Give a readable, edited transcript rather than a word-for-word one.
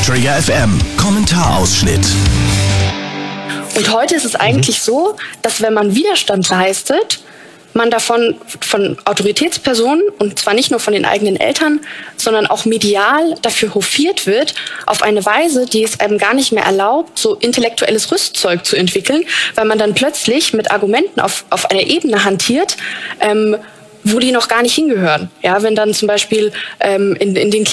Trigger FM Kommentarausschnitt. Und heute ist es eigentlich so, dass wenn man Widerstand leistet, man davon von Autoritätspersonen, und zwar nicht nur von den eigenen Eltern, sondern auch medial dafür hofiert wird, auf eine Weise, die es einem gar nicht mehr erlaubt, so intellektuelles Rüstzeug zu entwickeln, weil man dann plötzlich mit Argumenten auf einer Ebene hantiert, wo die noch gar nicht hingehören. Ja, wenn dann zum Beispiel in den